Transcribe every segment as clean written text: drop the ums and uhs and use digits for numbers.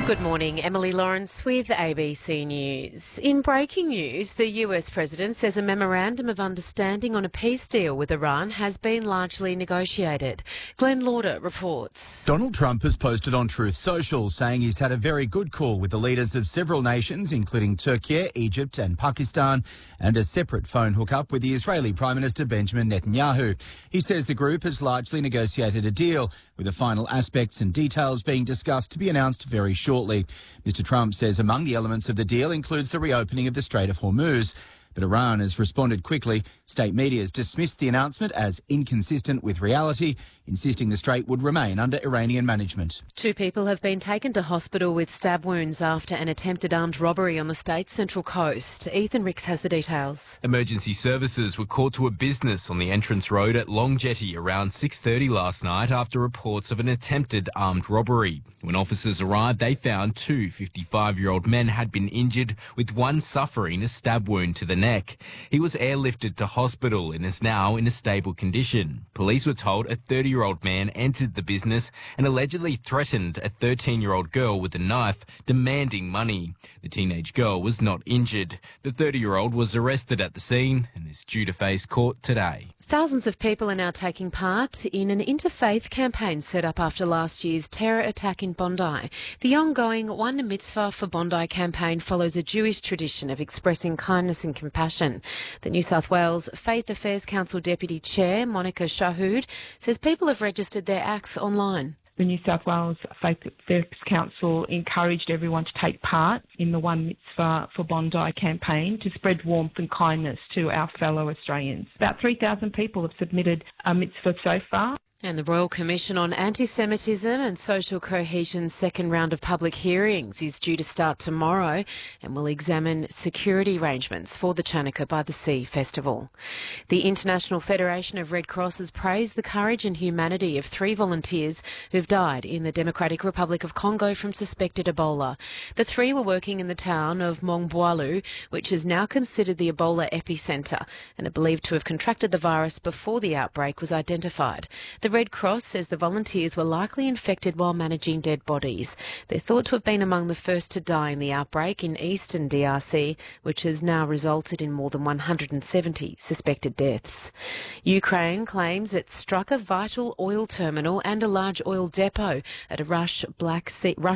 Good morning, Emily Lawrence with ABC News. In breaking news, the US President says a memorandum of understanding on a peace deal with Iran has been largely negotiated. Glenn Lauder reports. Donald Trump has posted on Truth Social saying he's had a very good call with the leaders of several nations, including Turkey, Egypt and Pakistan, and a separate phone hookup with the Israeli Prime Minister Benjamin Netanyahu. He says the group has largely negotiated a deal, with the final aspects and details being discussed to be announced very shortly. Mr. Trump says among the elements of the deal includes the reopening of the Strait of Hormuz. But Iran has responded quickly. State media has dismissed the announcement as inconsistent with reality, insisting the strait would remain under Iranian management. 2 people have been taken to hospital with stab wounds after an attempted armed robbery on the state's central coast. Ethan Ricks has the details. Emergency services were called to a business on the entrance road at Long Jetty around 6:30 last night after reports of an attempted armed robbery. When officers arrived, they found 2 55-year-old men had been injured, with one suffering a stab wound to the neck. He was airlifted to hospital and is now in a stable condition. Police were told a 30-year-old man entered the business and allegedly threatened a 13-year-old girl with a knife, demanding money. The teenage girl was not injured. The 30-year-old was arrested at the scene and is due to face court today. Thousands of people are now taking part in an interfaith campaign set up after last year's terror attack in Bondi. The ongoing One Mitzvah for Bondi campaign follows a Jewish tradition of expressing kindness and compassion. The New South Wales Faith Affairs Council Deputy Chair, Monica Shahood, says people have registered their acts online. The New South Wales Faith Affairs Council encouraged everyone to take part in the One Mitzvah for Bondi campaign to spread warmth and kindness to our fellow Australians. About 3,000 people have submitted a mitzvah so far. And the Royal Commission on Anti-Semitism and Social Cohesion's second round of public hearings is due to start tomorrow and will examine security arrangements for the Chanukah by the Sea Festival. The International Federation of Red Cross has praised the courage and humanity of 3 volunteers who've died in the Democratic Republic of Congo from suspected Ebola. The 3 were working in the town of Mongboalu, which is now considered the Ebola epicentre and are believed to have contracted the virus before the outbreak was identified. The Red Cross says the volunteers were likely infected while managing dead bodies. They're thought to have been among the first to die in the outbreak in eastern DRC, which has now resulted in more than 170 suspected deaths. Ukraine claims it struck a vital oil terminal and a large oil depot at a Russian Black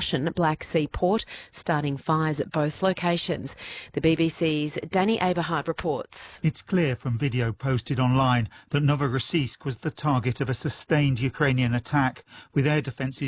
Sea port, starting fires at both locations. The BBC's Danny Aberhart reports. It's clear from video posted online that Novorossiysk was the target of a sustained Ukrainian attack, with air defences